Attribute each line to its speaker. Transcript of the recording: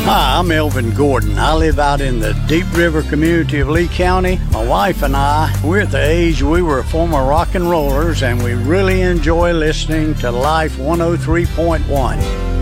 Speaker 1: Hi, I'm Elvin Gordon. I live out in the Deep River community of Lee County. My wife and I, we're at the age we were former rock and rollers, and we really enjoy listening to Life 103.1.